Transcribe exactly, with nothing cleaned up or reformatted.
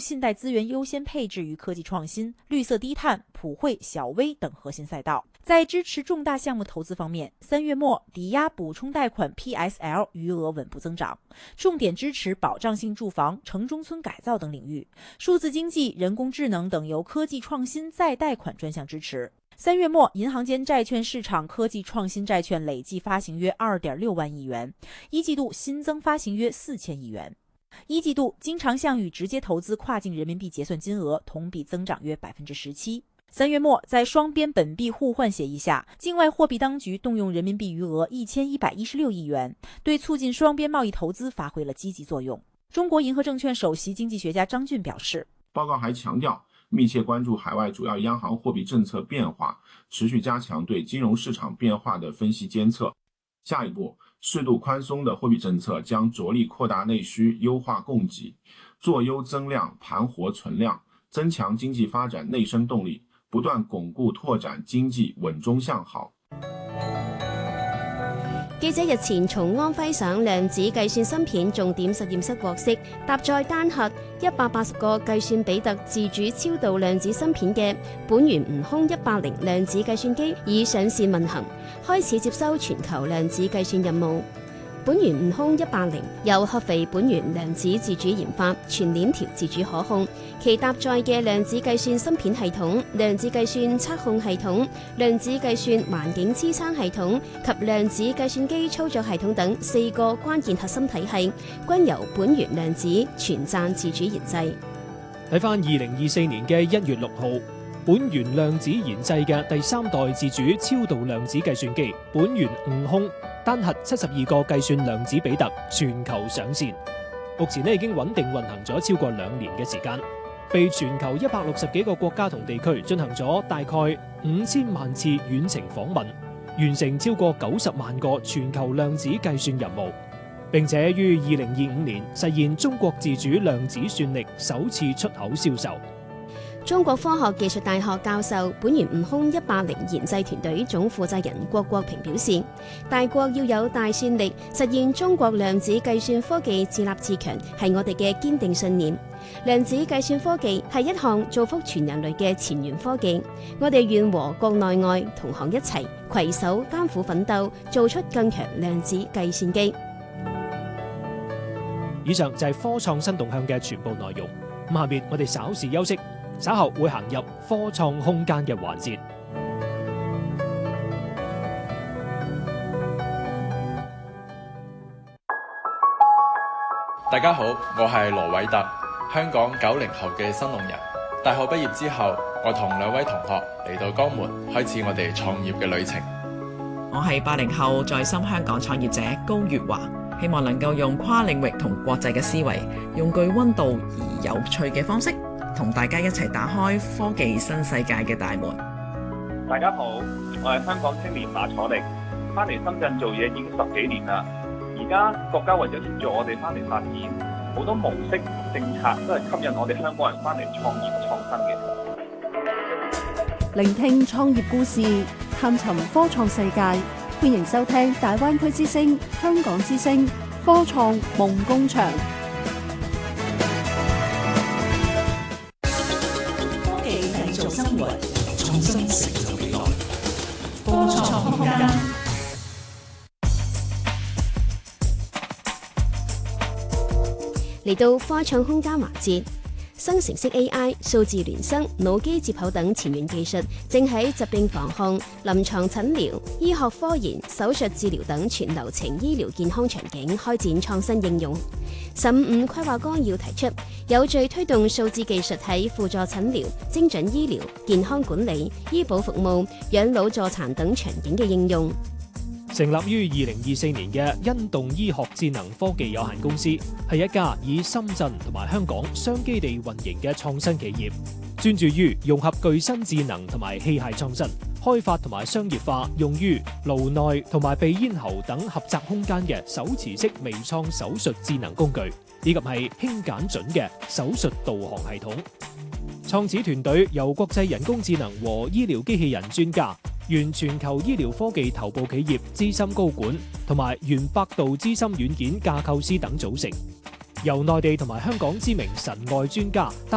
信贷资源优先配置于科技创新、绿色低碳、普惠、小微等核心赛道。在支持重大项目投资方面，三月末抵押补充贷款 P S L 余额稳步增长，重点支持保障性住房、城中村改造等领域，数字经济、人工智能等由科技创新再贷款专项支持。三月末，银行间债券市场科技创新债券累计发行约 二点六万亿元，一季度新增发行约四千亿元。一季度经常项与直接投资跨境人民币结算金额同比增长约 百分之十七。三月末，在双边本币互换协议下，境外货币当局动用人民币余额一千一百一十六亿元，对促进双边贸易投资发挥了积极作用。中国银河证券首席经济学家张俊表示， 报告还强调，密切关注海外主要央行货币政策变化，持续加强对金融市场变化的分析监测。下一步，适度宽松的货币政策将着力扩大内需，优化供给，做优增量，盘活存量，增强经济发展内生动力，不斷鞏固拓展經濟穩中向好。 記者日前從安徽省量子計算芯片重點實驗室獲悉，搭載單核一百八十個計算比特自主超導量子芯片嘅本源悟空一百零量子計算機已上線運行，開始接收全球量子計算任務。本源悟空一百零由合肥本源量子自主研發，全鏈條自主可控。其搭載嘅量子計算芯片系統、量子計算測控系統、量子計算環境支撐系統及量子計算機操作系統等四個關鍵核心體系，均由本源量子全站自主研製。 睇返二零二四年嘅一月六號，本源量子研製嘅第三代自主超導量子計算機本源悟空，單核七十二個計算量子比特全球上線，目前呢已經穩定運行咗超過兩年嘅時間，被全球一百六十幾個國家同地區進行咗大概五千萬次遠程訪問，完成超過九十萬個全球量子計算任務，並且於二零二五年實現中國自主量子算力首次出口銷售。 中國科學技術大學教授、本源悟空一百零研製團隊總負責人郭國平表示，大國要有大算力，實現中國量子計算科技自立自強，係我哋嘅堅定信念。量子計算科技係一項造福全人類嘅前沿科技，我哋願和國內外同行一齊，攜手艱苦奮鬥，做出更強量子計算機。 以上就係科創新動向嘅全部內容。咁下面我哋稍事休息。稍後會行入科創空間嘅環節。 大家好，我係羅偉特，香港九零後嘅新農人。大學畢業之後，我同兩位同學嚟到江門，開始我哋創業嘅旅程。 我係八零後在深香港創業者高月華，希望能夠用跨領域同國際嘅思維，用具溫度而有趣嘅方式，同大家一齊打開科技新世界嘅大門。 大家好，我係香港青年馬楚力，翻嚟深圳做嘢已經十幾年啦。而家國家為咗協助我哋翻嚟發展，好多模式政策都係吸引我哋香港人翻嚟創業創新嘅。 聆聽創業故事，探尋科創世界，歡迎收聽大灣區之聲、香港之聲科創夢工場。 生活創新成就未來，科創空間。 嚟到科創空間環節，生成式 A I、數字孿生、腦機接口等前沿技術正喺疾病防控、臨床診療、醫學科研、手術治療等全流程醫療健康場景開展創新應用。十五五規劃綱要提出，有序推動數字技術喺輔助診療、精準醫療、健康管理、醫保服務、養老助殘等場景嘅應用。 成立於二零二四年嘅欣動醫學智能科技有限公司，係一家以深圳同埋香港雙基地運營嘅創新企業，專注於融合具身智能同埋器械創新，開發同埋商業化用於顱內同埋鼻咽喉等狹窄空間嘅手持式微創手術智能工具，以及係輕簡準嘅手術導航系統。創始團隊由國際人工智能和醫療機器人專家、原全球醫療科技頭部企業資深高管同埋原百度資深軟件架構師等組成，由內地同埋香港知名神外專家